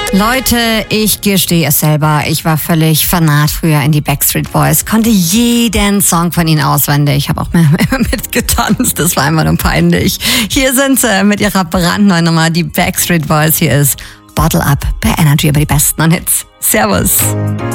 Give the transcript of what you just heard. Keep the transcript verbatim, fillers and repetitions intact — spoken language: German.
Leute, ich gestehe es selber, ich war völlig fanat früher in die Backstreet Boys, konnte jeden Song von ihnen auswendig, habe auch mehr mitgetanzt, das war einfach nur peinlich. Hier sind sie mit ihrer brandneuen Nummer, die Backstreet Boys, hier ist Bottle Up bei Energy, über die besten Hits. Servus.